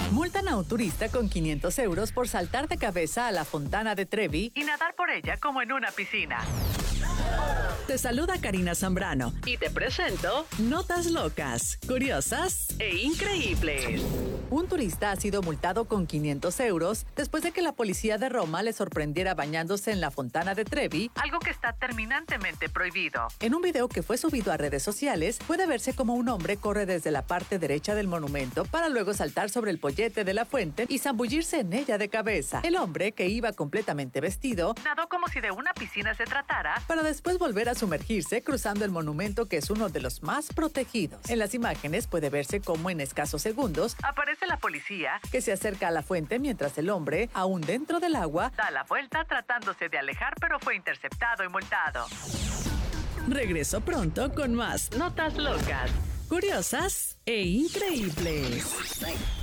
Multan a un turista con 500 euros por saltar de cabeza a la Fontana de Trevi y nadar por ella como en una piscina. Te saluda Karina Zambrano y te presento Notas Locas, Curiosas e Increíbles. Un turista ha sido multado con 500 euros después de que la policía de Roma le sorprendiera bañándose en la Fontana de Trevi, algo que está terminantemente prohibido. En un video que fue subido a redes sociales, puede verse como un hombre corre desde la parte derecha del monumento para luego saltar sobre el pollete de la fuente y zambullirse en ella de cabeza. El hombre, que iba completamente vestido, nadó como si de una piscina se tratara, para después volver a sumergirse cruzando el monumento, que es uno de los más protegidos. En las imágenes puede verse cómo en escasos segundos aparece la policía, que se acerca a la fuente mientras el hombre, aún dentro del agua, da la vuelta tratándose de alejar, pero fue interceptado y multado. Regreso pronto con más Notas Locas, Curiosas e Increíbles.